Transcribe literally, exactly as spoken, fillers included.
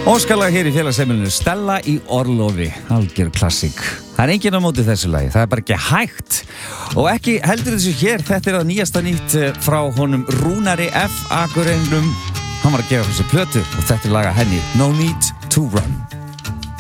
Óskalag hér í félagsheimilinu Stella í orlofi, algjör klassík. Það er enginn á móti þessu lagi, það er bara ekki hægt. Og ekki heldur þessu hér, þetta er að nýjasta nýtt frá honum Rúnari F. Akureyrinum. Hann var að gefa þessu plötu og þetta er laga henni No Need to Run.